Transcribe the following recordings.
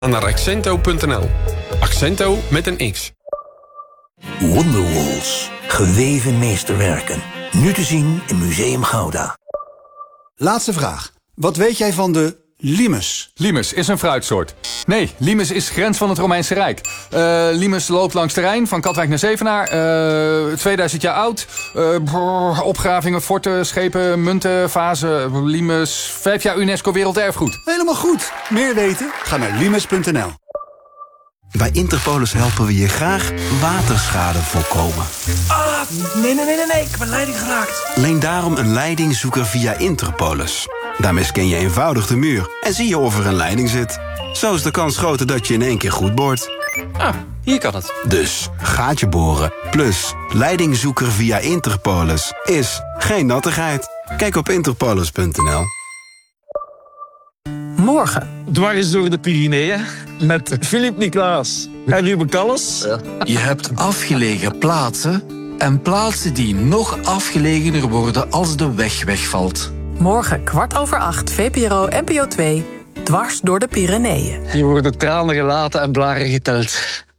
naar accento.nl. Accento met een X. Wonderwalls. Geweven meesterwerken. Nu te zien in Museum Gouda. Laatste vraag. Wat weet jij van de limes? Limes is een fruitsoort. Nee, limes is grens van het Romeinse Rijk. Limes loopt langs de Rijn, van Katwijk naar Zevenaar. 2000 jaar oud. Opgravingen, forten, schepen, munten, vazen. Limes, 5 jaar UNESCO Werelderfgoed. Helemaal goed. Meer weten? Ga naar limes.nl. Bij Interpolis helpen we je graag waterschade voorkomen. Nee, ik heb een leiding geraakt. Leen daarom een leidingzoeker via Interpolis. Daarmee scan je eenvoudig de muur en zie je of er een leiding zit. Zo is de kans groter dat je in één keer goed boort. Hier kan het. Dus gaatje boren plus leidingzoeker via Interpolis is geen nattigheid. Kijk op interpolis.nl. Morgen. Dwars door de Pyreneeën met Philippe Niklaas en Ruben Kalles. Je hebt afgelegen plaatsen en plaatsen die nog afgelegener worden als de weg wegvalt. Morgen 7:15, VPRO NPO 2, dwars door de Pyreneeën. Hier worden tranen gelaten en blaren geteld.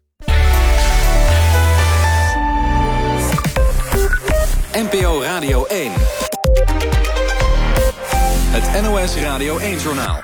NPO Radio 1. Het NOS Radio 1-journaal.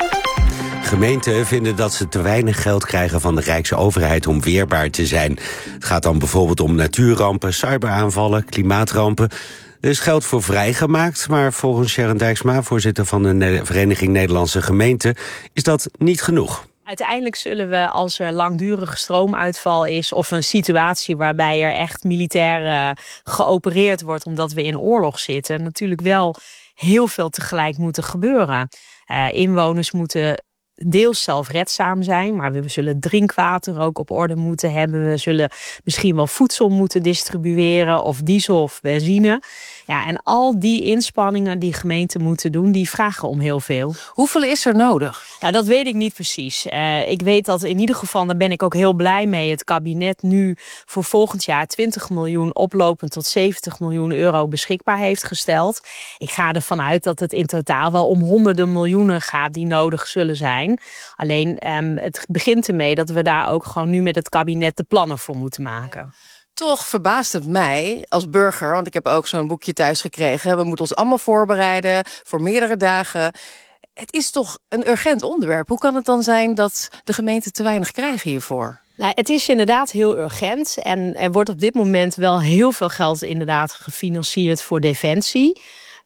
Gemeenten vinden dat ze te weinig geld krijgen van de Rijksoverheid om weerbaar te zijn. Het gaat dan bijvoorbeeld om natuurrampen, cyberaanvallen, klimaatrampen. Er is geld voor vrijgemaakt, maar volgens Sharon Dijksma, voorzitter van de Vereniging Nederlandse Gemeenten, is dat niet genoeg. Uiteindelijk zullen we, als er langdurige stroomuitval is of een situatie waarbij er echt militair geopereerd wordt omdat we in oorlog zitten, natuurlijk wel heel veel tegelijk moeten gebeuren. Inwoners moeten deels zelfredzaam zijn, maar we zullen drinkwater ook op orde moeten hebben. We zullen misschien wel voedsel moeten distribueren of diesel of benzine. Ja, en al die inspanningen die gemeenten moeten doen, die vragen om heel veel. Hoeveel is er nodig? Nou, dat weet ik niet precies. Ik weet dat in ieder geval, daar ben ik ook heel blij mee, het kabinet nu voor volgend jaar 20 miljoen oplopend tot 70 miljoen euro beschikbaar heeft gesteld. Ik ga ervan uit dat het in totaal wel om honderden miljoenen gaat die nodig zullen zijn. Alleen het begint ermee dat we daar ook gewoon nu met het kabinet de plannen voor moeten maken. Toch verbaast het mij als burger, want ik heb ook zo'n boekje thuis gekregen. We moeten ons allemaal voorbereiden voor meerdere dagen. Het is toch een urgent onderwerp. Hoe kan het dan zijn dat de gemeenten te weinig krijgen hiervoor? Nou, het is inderdaad heel urgent en er wordt op dit moment wel heel veel geld inderdaad gefinancierd voor defensie.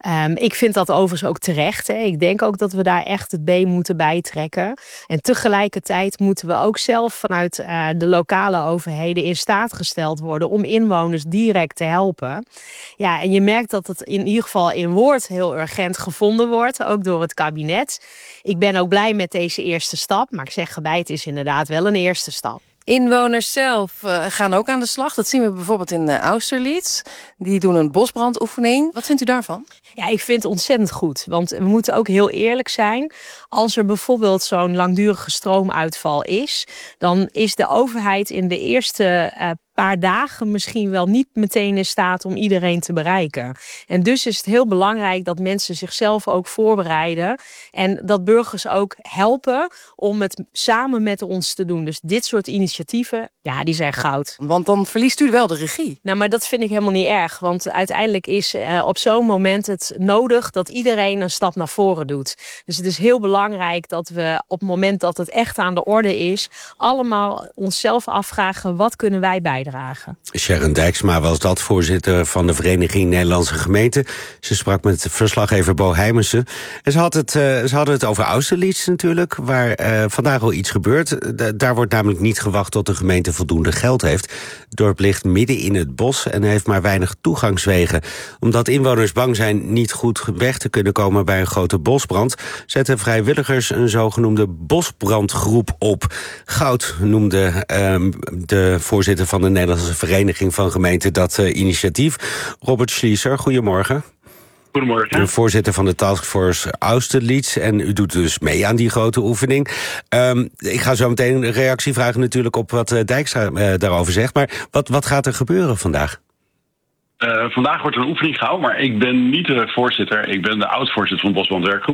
Ik vind dat overigens ook terecht. Hè. Ik denk ook dat we daar echt het been moeten bijtrekken. En tegelijkertijd moeten we ook zelf vanuit de lokale overheden in staat gesteld worden om inwoners direct te helpen. Ja, en je merkt dat het in ieder geval in woord heel urgent gevonden wordt, ook door het kabinet. Ik ben ook blij met deze eerste stap, maar ik zeg erbij, het is inderdaad wel een eerste stap. Inwoners zelf gaan ook aan de slag. Dat zien we bijvoorbeeld in Austerlitz. Die doen een bosbrandoefening. Wat vindt u daarvan? Ja, ik vind het ontzettend goed. Want we moeten ook heel eerlijk zijn. Als er bijvoorbeeld zo'n langdurige stroomuitval is, dan is de overheid in de eerste paar dagen misschien wel niet meteen in staat om iedereen te bereiken. En dus is het heel belangrijk dat mensen zichzelf ook voorbereiden en dat burgers ook helpen om het samen met ons te doen. Dus dit soort initiatieven, ja, die zijn goud. Want dan verliest u wel de regie. Nou, maar dat vind ik helemaal niet erg, want uiteindelijk is op zo'n moment het nodig dat iedereen een stap naar voren doet. Dus het is heel belangrijk dat we op het moment dat het echt aan de orde is, allemaal onszelf afvragen, wat kunnen wij bijdragen? Sharon Dijksma was dat, voorzitter van de Vereniging Nederlandse Gemeenten. Ze sprak met verslaggever Bo Heimensen. En ze hadden het over Austerlitz natuurlijk, waar vandaag al iets gebeurt. Daar wordt namelijk niet gewacht tot de gemeente voldoende geld heeft. Het dorp ligt midden in het bos en heeft maar weinig toegangswegen. Omdat inwoners bang zijn niet goed weg te kunnen komen bij een grote bosbrand, zetten vrijwilligers een zogenoemde bosbrandgroep op. Goud noemde de voorzitter van de Nederlandse Vereniging van Gemeenten dat initiatief. Robert Schlieser, goedemorgen. Goedemorgen. De voorzitter van de Taskforce Austerlitz. En u doet dus mee aan die grote oefening. Ik ga zo meteen een reactie vragen natuurlijk op wat Dijkstra daarover zegt. Maar wat gaat er gebeuren vandaag? Vandaag wordt er een oefening gehouden, maar ik ben niet de voorzitter. Ik ben de oud-voorzitter van de Bosbrandwerkgroep.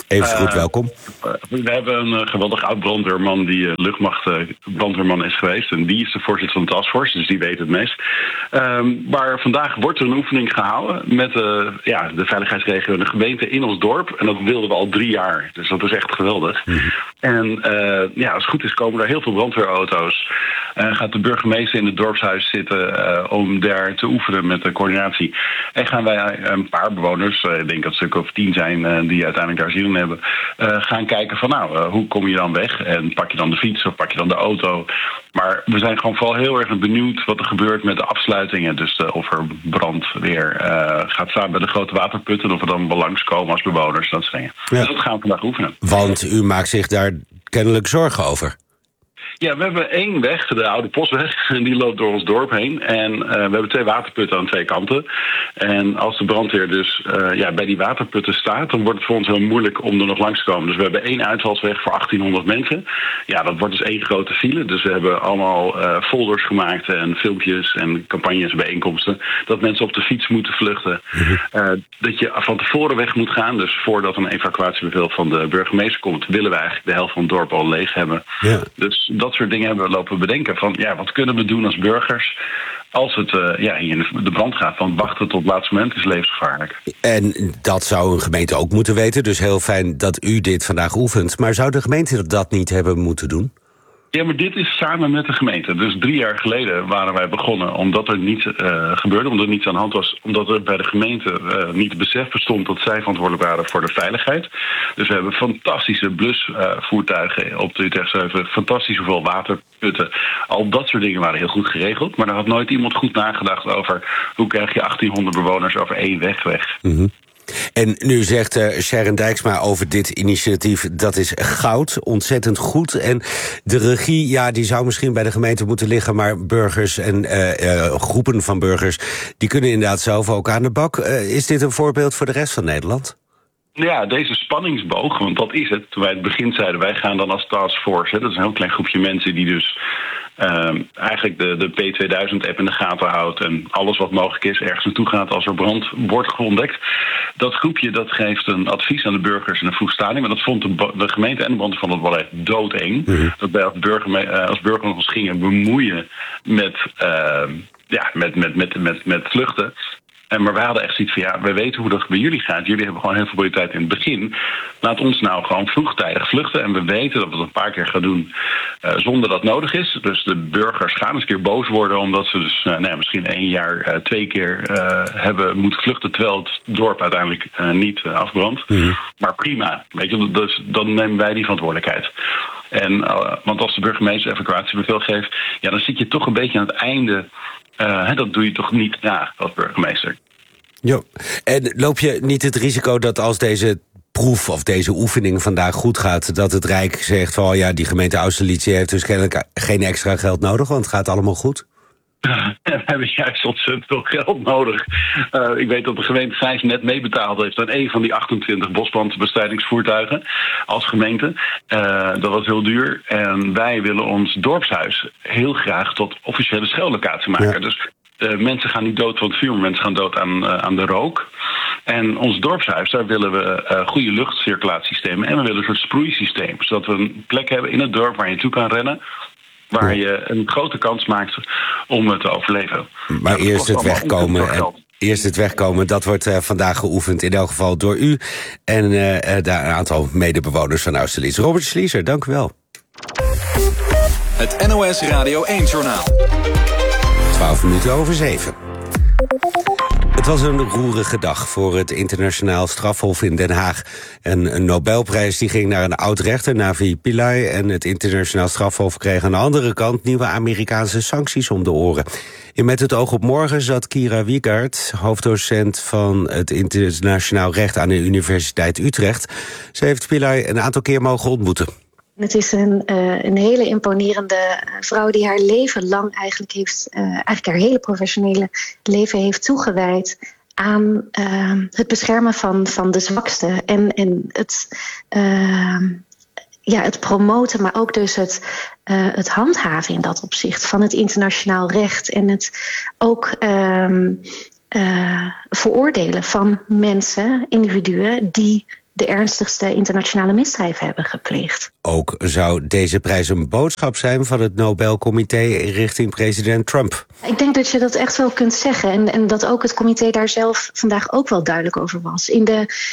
Even goed, welkom. We hebben een geweldig oud brandweerman die luchtmacht brandweerman is geweest. En die is de voorzitter van de taskforce, dus die weet het meest. Maar vandaag wordt er een oefening gehouden met de veiligheidsregio en de gemeente in ons dorp. En dat wilden we al 3 jaar. Dus dat is echt geweldig. En als het goed is komen er heel veel brandweerauto's. Gaat de burgemeester in het dorpshuis zitten om daar te oefenen met de coördinatie. En gaan wij een paar bewoners, ik denk dat het een stuk of 10 zijn die uiteindelijk daar zin in hebben, gaan kijken van hoe kom je dan weg? En pak je dan de fiets of pak je dan de auto? Maar we zijn gewoon vooral heel erg benieuwd wat er gebeurt met de afsluitingen. Dus of er brandweer gaat staan bij de grote waterputten, of we dan wel langskomen als bewoners, dat soort dingen. Ja. Dus dat gaan we vandaag oefenen. Want u maakt zich daar kennelijk zorgen over. Ja, we hebben 1 weg, de Oude Postweg, en die loopt door ons dorp heen. En we hebben 2 waterputten aan 2 kanten. En als de brandweer dus bij die waterputten staat, dan wordt het voor ons heel moeilijk om er nog langs te komen. Dus we hebben 1 uitvalsweg voor 1800 mensen. Ja, dat wordt dus 1 grote file. Dus we hebben allemaal folders gemaakt en filmpjes en campagnes en bijeenkomsten, dat mensen op de fiets moeten vluchten. Dat je van tevoren weg moet gaan. Dus voordat een evacuatiebevel van de burgemeester komt, willen we eigenlijk de helft van het dorp al leeg hebben. Ja. Dus dat soort dingen hebben we lopen bedenken. Van wat kunnen we doen als burgers als het hier in de brand gaat? Want wachten tot het laatste moment is levensgevaarlijk. En dat zou een gemeente ook moeten weten. Dus heel fijn dat u dit vandaag oefent. Maar zou de gemeente dat niet hebben moeten doen? Ja, maar dit is samen met de gemeente. Dus 3 jaar geleden waren wij begonnen omdat er niets gebeurde, omdat er niets aan de hand was, omdat er bij de gemeente niet het besef bestond dat zij verantwoordelijk waren voor de veiligheid. Dus we hebben fantastische blusvoertuigen op de Utrechtse, fantastisch hoeveel waterputten. Al dat soort dingen waren heel goed geregeld, maar er had nooit iemand goed nagedacht over hoe krijg je 1800 bewoners over 1 weg. En nu zegt Sharon Dijksma over dit initiatief, dat is goud, ontzettend goed. En de regie, die zou misschien bij de gemeente moeten liggen, maar burgers en groepen van burgers, die kunnen inderdaad zelf ook aan de bak. Is dit een voorbeeld voor de rest van Nederland? Ja, deze spanningsboog, want dat is het. Toen wij het begin zeiden, wij gaan dan als taskforce, dat is een heel klein groepje mensen die dus eigenlijk de P2000-app in de gaten houdt en alles wat mogelijk is ergens naartoe gaat als er brand wordt ontdekt. Dat groepje dat geeft een advies aan de burgers in een vroeg stadium. En dat vond de gemeente en de brandweer van het wel echt doodeng. Dat wij als burgers ons gingen bemoeien met vluchten. Maar wij hadden echt zoiets van, wij weten hoe dat bij jullie gaat. Jullie hebben gewoon heel veel prioriteit in het begin. Laat ons nou gewoon vroegtijdig vluchten. En we weten dat we het een paar keer gaan doen zonder dat nodig is. Dus de burgers gaan eens een keer boos worden, omdat ze dus misschien 1 jaar 2 keer hebben moeten vluchten, terwijl het dorp uiteindelijk niet afbrandt. Maar prima, weet je, dus dan nemen wij die verantwoordelijkheid. Want als de burgemeester evacuatiebevel geeft, dan zit je toch een beetje aan het einde. Dat doe je toch niet na als burgemeester. Jo. En loop je niet het risico dat als deze proef of deze oefening vandaag goed gaat, dat het Rijk zegt van die gemeente Austerlitz heeft dus kennelijk geen extra geld nodig, want het gaat allemaal goed? We hebben juist ontzettend veel geld nodig. Ik weet dat de gemeente 5 net meebetaald heeft aan 1 van die 28 bosbrandbestrijdingsvoertuigen als gemeente. Dat was heel duur. En wij willen ons dorpshuis heel graag tot officiële schuillocatie maken. Ja. Dus mensen gaan niet dood van het vuur, maar mensen gaan dood aan de rook. En ons dorpshuis, daar willen we goede luchtcirculatiesystemen en we willen een soort sproeisysteem. Zodat we een plek hebben in het dorp waar je toe kan rennen, waar je een grote kans maakt om het te overleven. Maar eerst het wegkomen, dat wordt vandaag geoefend, in elk geval door u en een aantal medebewoners van Austerlitz. Robert Schlieser, dank u wel. Het NOS Radio 1-journaal. 7:12. Het was een roerige dag voor het internationaal strafhof in Den Haag. Een Nobelprijs die ging naar een oud-rechter, Navi Pillay, en het internationaal strafhof kreeg aan de andere kant nieuwe Amerikaanse sancties om de oren. In Met het oog op morgen zat Kira Wiegert, hoofddocent van het internationaal recht aan de Universiteit Utrecht. Ze heeft Pillay een aantal keer mogen ontmoeten. Het is een hele imponerende vrouw die haar leven lang eigenlijk haar hele professionele leven heeft toegewijd aan het beschermen van de zwakste en het promoten, maar ook dus het handhaven in dat opzicht van het internationaal recht en het ook veroordelen van mensen, individuen die de ernstigste internationale misdrijven hebben gepleegd. Ook zou deze prijs een boodschap zijn van het Nobelcomité richting president Trump. Ik denk dat je dat echt wel kunt zeggen. En dat ook het comité daar zelf vandaag ook wel duidelijk over was. In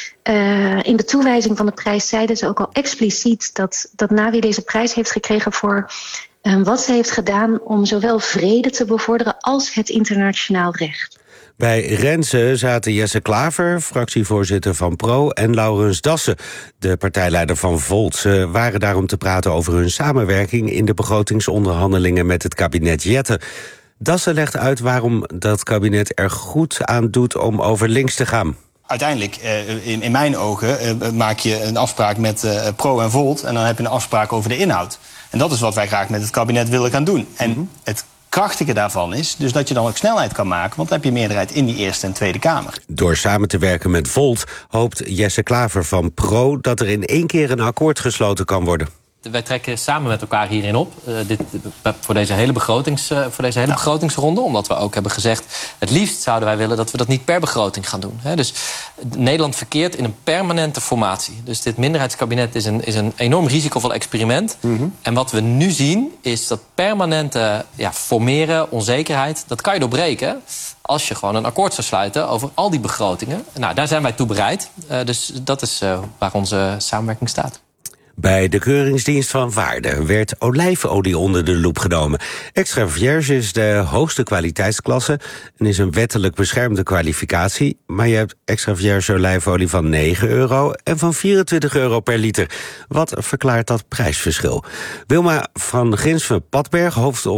de toewijzing van de prijs zeiden ze ook al expliciet dat Nawi deze prijs heeft gekregen voor wat ze heeft gedaan om zowel vrede te bevorderen als het internationaal recht. Bij Renze zaten Jesse Klaver, fractievoorzitter van PRO, en Laurens Dassen, de partijleider van Volt. Ze waren daar om te praten over hun samenwerking in de begrotingsonderhandelingen met het kabinet Jette. Dassen legt uit waarom dat kabinet er goed aan doet om over links te gaan. Uiteindelijk, in mijn ogen, maak je een afspraak met PRO en Volt en dan heb je een afspraak over de inhoud. En dat is wat wij graag met het kabinet willen gaan doen. En het krachtige daarvan is dus dat je dan ook snelheid kan maken, want dan heb je meerderheid in die Eerste en Tweede Kamer. Door samen te werken met Volt hoopt Jesse Klaver van PRO dat er in 1 keer een akkoord gesloten kan worden. Wij trekken samen met elkaar hierin op, voor deze hele begrotingsronde. Omdat we ook hebben gezegd, het liefst zouden wij willen dat we dat niet per begroting gaan doen. Dus Nederland verkeert in een permanente formatie. Dus dit minderheidskabinet is een enorm risicovol experiment. En wat we nu zien is dat permanente formeren, onzekerheid, dat kan je doorbreken als je gewoon een akkoord zou sluiten over al die begrotingen. Nou, daar zijn wij toe bereid. Dus dat is waar onze samenwerking staat. Bij de Keuringsdienst van Waarde werd olijfolie onder de loep genomen. Extra vierge is de hoogste kwaliteitsklasse en is een wettelijk beschermde kwalificatie. Maar je hebt extra vierge olijfolie van €9 en van €24 per liter. Wat verklaart dat prijsverschil? Wilma van Gins van Padberg,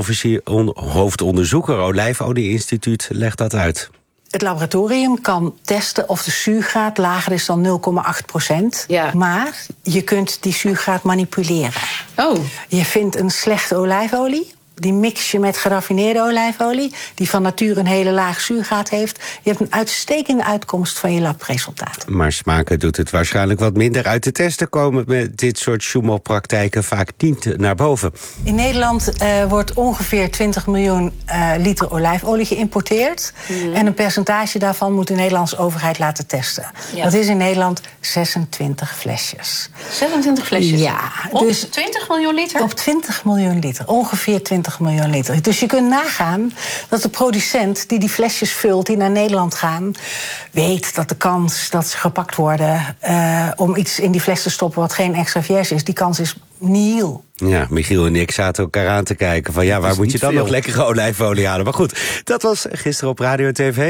hoofdonderzoeker Olijfolie-instituut, legt dat uit. Het laboratorium kan testen of de zuurgraad lager is dan 0,8%. Ja. Maar je kunt die zuurgraad manipuleren. Oh. Je vindt een slechte olijfolie. Die mix je met geraffineerde olijfolie, die van nature een hele laag zuurgraad heeft. Je hebt een uitstekende uitkomst van je labresultaat. Maar smaken doet het waarschijnlijk wat minder. Uit de testen komen met dit soort sjoemelpraktijken vaak niet naar boven. In Nederland wordt ongeveer 20 miljoen liter olijfolie geïmporteerd. En een percentage daarvan moet de Nederlandse overheid laten testen. Ja. Dat is in Nederland 26 flesjes. 26 flesjes? Ja. Op dus 20 miljoen liter? Op 20 miljoen liter. Ongeveer 20 miljoen liter. Dus je kunt nagaan dat de producent die flesjes vult, die naar Nederland gaan, weet dat de kans dat ze gepakt worden om iets in die fles te stoppen wat geen extra vierge is, die kans is nihil. Ja, Michiel en ik zaten elkaar aan te kijken van waar moet je dan nog lekkere olijfolie halen? Maar goed, dat was gisteren op Radio en TV.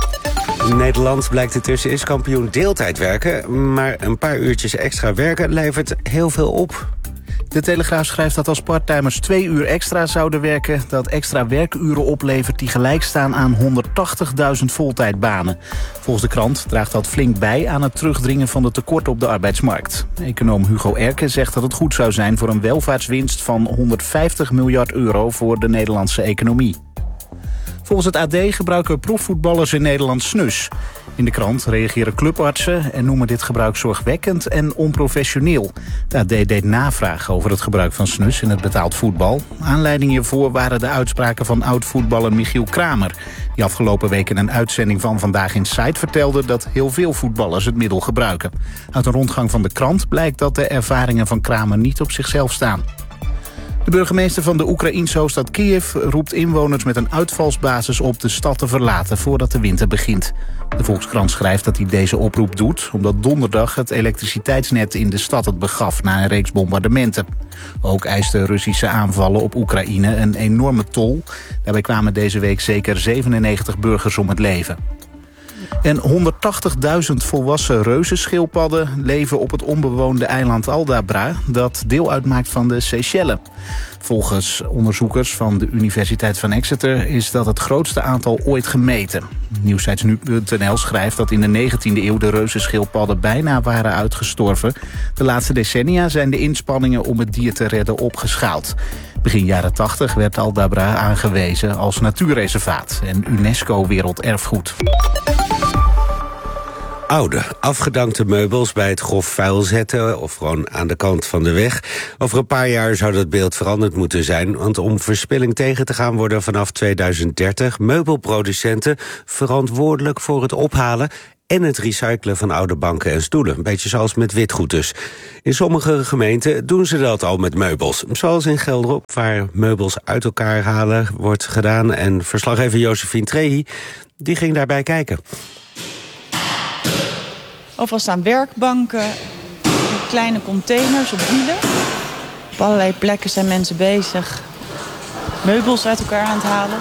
Nederland blijkt intussen is kampioen deeltijd werken, maar een paar uurtjes extra werken levert heel veel op. De Telegraaf schrijft dat als parttimers 2 uur extra zouden werken, dat extra werkuren oplevert die gelijk staan aan 180.000 voltijdbanen. Volgens de krant draagt dat flink bij aan het terugdringen van de tekorten op de arbeidsmarkt. Econoom Hugo Erke zegt dat het goed zou zijn voor een welvaartswinst van €150 miljard voor de Nederlandse economie. Volgens het AD gebruiken profvoetballers in Nederland snus. In de krant reageren clubartsen en noemen dit gebruik zorgwekkend en onprofessioneel. De AD deed navraag over het gebruik van snus in het betaald voetbal. Aanleiding hiervoor waren de uitspraken van oud-voetballer Michiel Kramer, die afgelopen week in een uitzending van Vandaag in Sight vertelde dat heel veel voetballers het middel gebruiken. Uit een rondgang van de krant blijkt dat de ervaringen van Kramer niet op zichzelf staan. De burgemeester van de Oekraïense hoofdstad Kiev roept inwoners met een uitvalsbasis op de stad te verlaten voordat de winter begint. De Volkskrant schrijft dat hij deze oproep doet omdat donderdag het elektriciteitsnet in de stad het begaf na een reeks bombardementen. Ook eisten Russische aanvallen op Oekraïne een enorme tol. Daarbij kwamen deze week zeker 97 burgers om het leven. En 180.000 volwassen reuzenschildpadden leven op het onbewoonde eiland Aldabra, dat deel uitmaakt van de Seychelles. Volgens onderzoekers van de Universiteit van Exeter is dat het grootste aantal ooit gemeten. Nieuwsitesnu.nl schrijft dat in de 19e eeuw de reuzenschildpadden bijna waren uitgestorven. De laatste decennia zijn de inspanningen om het dier te redden opgeschaald. Begin jaren 80 werd Aldabra aangewezen als natuurreservaat en UNESCO-werelderfgoed. Oude, afgedankte meubels bij het grof vuil zetten of gewoon aan de kant van de weg. Over een paar jaar zou dat beeld veranderd moeten zijn, want om verspilling tegen te gaan worden vanaf 2030 meubelproducenten verantwoordelijk voor het ophalen en het recyclen van oude banken en stoelen. Een beetje zoals met witgoed dus. In sommige gemeenten doen ze dat al met meubels. Zoals in Gelderop, waar meubels uit elkaar halen wordt gedaan. En verslaggever Josephine Trehi, die ging daarbij kijken. Overal staan werkbanken, kleine containers op wielen. Op allerlei plekken zijn mensen bezig meubels uit elkaar aan het halen.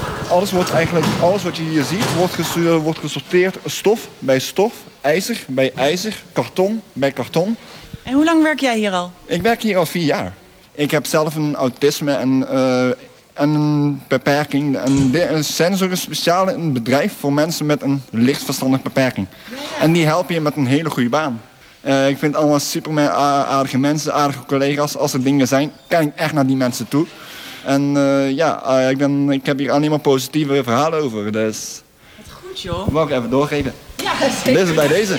Alles wat je hier ziet wordt gesorteerd. Stof bij stof, ijzer bij ijzer, karton bij karton. En hoe lang werk jij hier al? Ik werk hier al 4 jaar. Ik heb zelf een autisme en een beperking. Een sensor is speciaal een bedrijf voor mensen met een licht verstandige beperking. En die helpen je met een hele goede baan. Ik vind het allemaal super aardige mensen, aardige collega's. Als er dingen zijn, kan ik echt naar die mensen toe. En ik heb hier alleen maar positieve verhalen over. Dus wat goed, joh. Dat wou ik even doorgeven. Ja, zeker. Deze bij deze. Ja.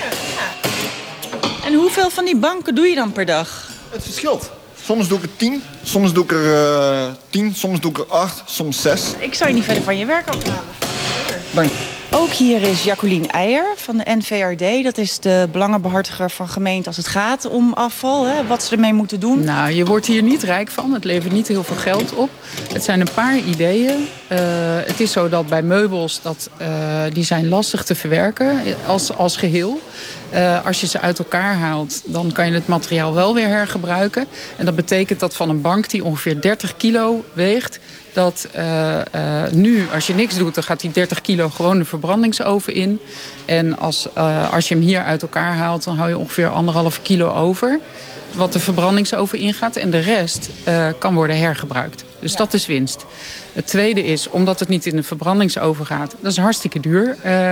En hoeveel van die banken doe je dan per dag? Het verschilt. Soms doe ik er 10, soms doe ik er 10, soms doe ik er 8, soms 6. Ik zou je niet verder van je werk afhalen. Dank. Ook hier is Jacqueline Eijer van de NVRD. Dat is de belangenbehartiger van gemeenten als het gaat om afval. Hè? Wat ze ermee moeten doen. Nou, je wordt hier niet rijk van. Het levert niet heel veel geld op. Het zijn een paar ideeën. Het is zo dat bij meubels, die zijn lastig te verwerken als geheel. Als je ze uit elkaar haalt, dan kan je het materiaal wel weer hergebruiken. En dat betekent dat van een bank die ongeveer 30 kilo weegt, dat nu, als je niks doet, dan gaat die 30 kilo gewoon de verbrandingsoven in. En als je hem hier uit elkaar haalt, dan hou je ongeveer 1,5 kilo over, wat de verbrandingsoven ingaat. En de rest kan worden hergebruikt. Dus dat is winst. Het tweede is, omdat het niet in de verbrandingsoven gaat, dat is hartstikke duur.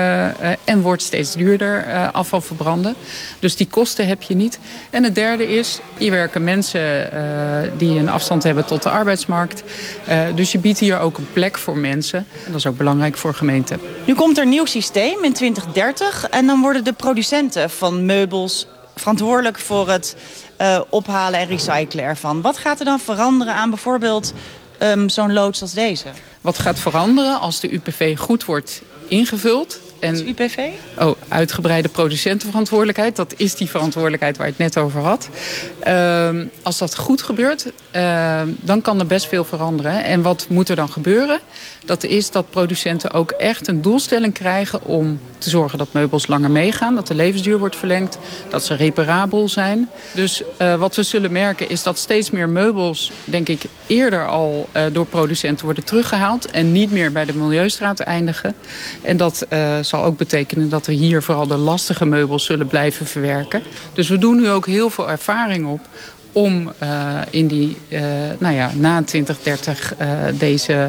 En wordt steeds duurder, afval verbranden. Dus die kosten heb je niet. En het derde is, hier werken mensen die een afstand hebben tot de arbeidsmarkt. Dus je biedt hier ook een plek voor mensen. En dat is ook belangrijk voor gemeenten. Nu komt er een nieuw systeem in 2030. En dan worden de producenten van meubels verantwoordelijk voor het ophalen en recyclen ervan. Wat gaat er dan veranderen aan bijvoorbeeld zo'n loods als deze? Wat gaat veranderen als de UPV goed wordt ingevuld? Wat is UPV? Uitgebreide producentenverantwoordelijkheid. Dat is die verantwoordelijkheid waar je het net over had. Als dat goed gebeurt, dan kan er best veel veranderen. En wat moet er dan gebeuren? Dat is dat producenten ook echt een doelstelling krijgen om te zorgen dat meubels langer meegaan. Dat de levensduur wordt verlengd. Dat ze reparabel zijn. Dus wat we zullen merken is dat steeds meer meubels, denk ik, eerder al door producenten worden teruggehaald. En niet meer bij de Milieustraat eindigen. En dat zal ook betekenen dat we hier vooral de lastige meubels zullen blijven verwerken. Dus we doen nu ook heel veel ervaring op om in die, na 2030 deze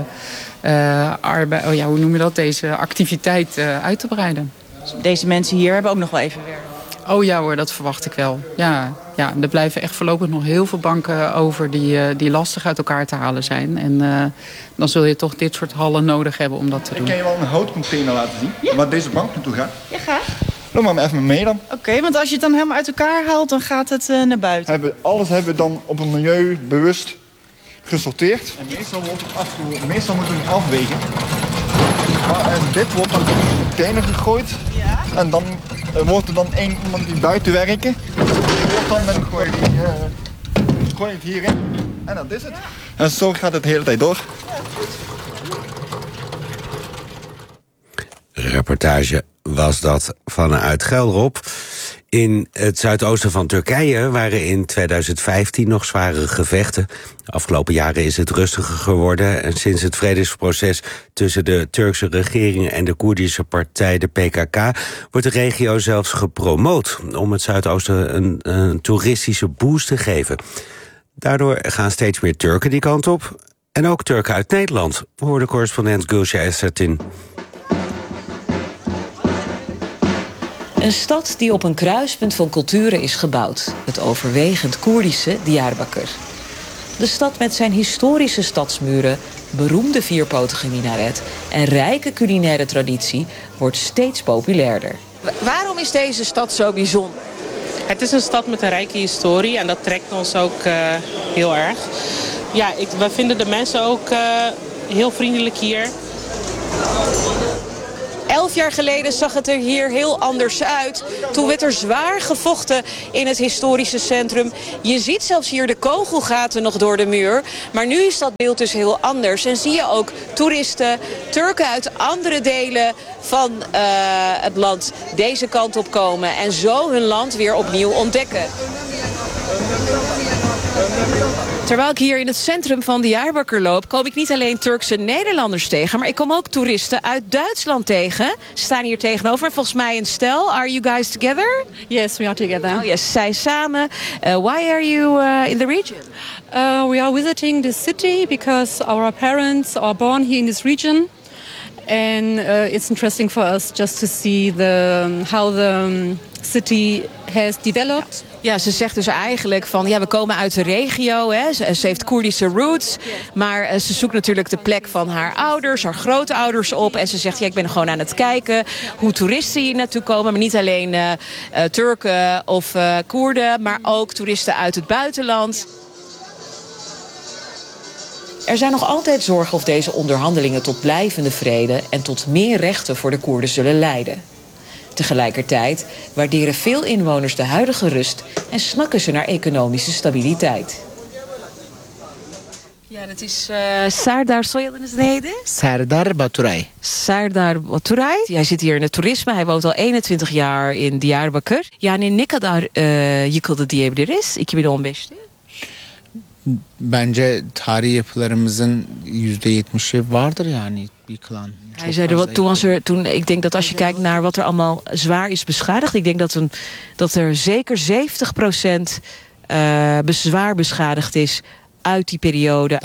deze activiteit uit te breiden. Deze mensen hier hebben ook nog wel even werk. Oh ja hoor, dat verwacht ik wel. Ja, er blijven echt voorlopig nog heel veel banken over die lastig uit elkaar te halen zijn. En dan zul je toch dit soort hallen nodig hebben om dat te doen. Ik kan je wel een houtcontainer laten zien, waar deze bank naartoe gaat. Ja, graag. Loop maar even mee dan. Oké, want als je het dan helemaal uit elkaar haalt, dan gaat het naar buiten. Alles hebben we dan op een milieubewust gesorteerd. En meestal moeten we het afwegen. Maar dit wordt dan in een container gegooid. Ja. En dan wordt er dan iemand die buiten werken. Die wordt dan gooi het hierin. En dat is het. En zo gaat het de hele tijd door. Reportage was dat vanuit Gelderop. In het zuidoosten van Turkije waren in 2015 nog zware gevechten. De afgelopen jaren is het rustiger geworden. En sinds het vredesproces tussen de Turkse regering en de Koerdische partij, de PKK, wordt de regio zelfs gepromoot om het zuidoosten een toeristische boost te geven. Daardoor gaan steeds meer Turken die kant op. En ook Turken uit Nederland, hoorde correspondent Gülşah Ersatin. Een stad die op een kruispunt van culturen is gebouwd. Het overwegend Koerdische Diyarbakır. De stad met zijn historische stadsmuren, beroemde vierpotige minaret en rijke culinaire traditie wordt steeds populairder. Waarom is deze stad zo bijzonder? Het is een stad met een rijke historie en dat trekt ons ook heel erg. Ja, we vinden de mensen ook heel vriendelijk hier. 11 jaar geleden zag het er hier heel anders uit. Toen werd er zwaar gevochten in het historische centrum. Je ziet zelfs hier de kogelgaten nog door de muur. Maar nu is dat beeld dus heel anders. En zie je ook toeristen, Turken uit andere delen van het land deze kant op komen. En zo hun land weer opnieuw ontdekken. Terwijl ik hier in het centrum van Diyarbakır loop, kom ik niet alleen Turkse Nederlanders tegen, maar ik kom ook toeristen uit Duitsland tegen. Ze staan hier tegenover, volgens mij een stel. Are you guys together? Yes, we are together. Oh yes, zij samen. Why are you in the region? We are visiting the city because our parents are born here in this region. And it's interesting for us just to see how the city has developed. Ja, ze zegt dus eigenlijk van, ja, we komen uit de regio. Hè. Ze heeft Koerdische roots. Maar ze zoekt natuurlijk de plek van haar ouders, haar grootouders op. En ze zegt, ja, ik ben gewoon aan het kijken hoe toeristen hier naartoe komen. Maar niet alleen Turken of Koerden, maar ook toeristen uit het buitenland. Er zijn nog altijd zorgen of deze onderhandelingen tot blijvende vrede en tot meer rechten voor de Koerden zullen leiden. Tegelijkertijd waarderen veel inwoners de huidige rust en snakken ze naar economische stabiliteit. Ja, dat is Serdar soyadınız neydi? Serdar Baturay. Serdar Baturay. Hij zit hier in het toerisme. Hij woont al 21 jaar in Diyarbakır. Yani ne kadar yıkıldı diyebiliriz 2015'te? Bence tarihi yapılarımızın %70'i vardır yani yıkılan. Hij zei, toen, ik denk dat als je kijkt naar wat er allemaal zwaar is beschadigd, ik denk dat er zeker 70% zwaar beschadigd is uit die periode.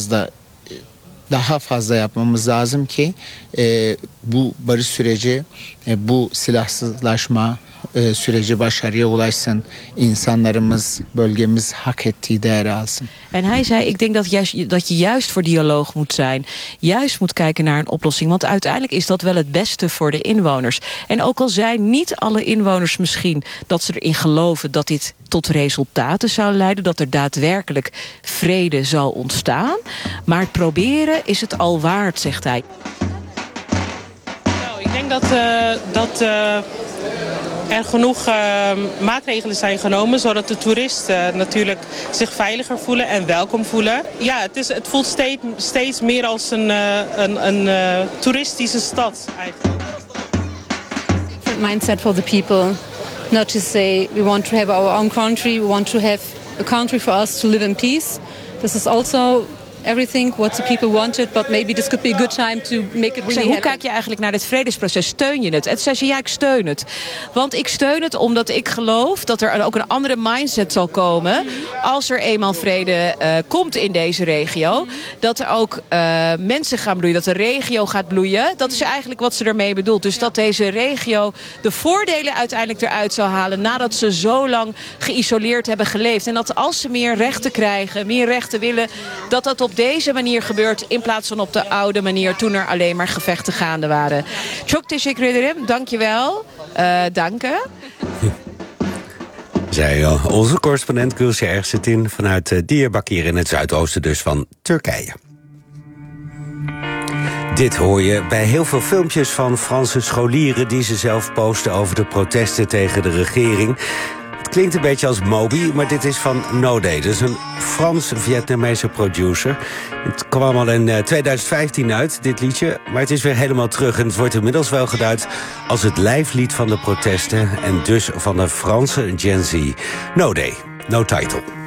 Daha fazla yapmamız lazım ki bu barış süreci, bu silahsızlaşma süreci başarıya ulaşsın. İnsanlarımız, bölgemiz hak ettiği değeri alsın. En hij zei, ik denk dat je juist voor dialoog moet zijn. Juist moet kijken naar een oplossing. Want uiteindelijk is dat wel het beste voor de inwoners. En ook al zijn niet alle inwoners misschien dat ze erin geloven dat dit tot resultaten zou leiden, dat er daadwerkelijk vrede zal ontstaan. Maar het proberen is het al waard, zegt hij. Nou, ik denk dat er genoeg maatregelen zijn genomen, zodat de toeristen natuurlijk zich veiliger voelen en welkom voelen. Ja, het voelt steeds meer als een toeristische stad eigenlijk. Mindset for the people, not to say we want to have our own country, we want to have a country for us to live in peace. This is also everything what the people wanted, but maybe this could be a good time to make it really happen. Hoe kijk je eigenlijk naar dit vredesproces? Steun je het? En zei ze, ja, ik steun het. Want ik steun het omdat ik geloof dat er ook een andere mindset zal komen als er eenmaal vrede komt in deze regio. Dat er ook mensen gaan bloeien, dat de regio gaat bloeien. Dat is eigenlijk wat ze ermee bedoelt. Dus dat deze regio de voordelen uiteindelijk eruit zal halen nadat ze zo lang geïsoleerd hebben geleefd. En dat als ze meer rechten krijgen, meer rechten willen, dat op deze manier gebeurt in plaats van op de oude manier toen er alleen maar gevechten gaande waren. Çok teşekkür ederim. Dankjewel. Danke. Zei onze correspondent Gülşah Ersetin vanuit Diyarbakır in het zuidoosten dus van Turkije. Dit hoor je bij heel veel filmpjes van Franse scholieren die ze zelf posten over de protesten tegen de regering. Het klinkt een beetje als Moby, maar dit is van No Day. Dus een Frans-Vietnamese producer. Het kwam al in 2015 uit, dit liedje. Maar het is weer helemaal terug. En het wordt inmiddels wel geduid als het lijflied van de protesten. En dus van de Franse Gen Z. No Day, no title.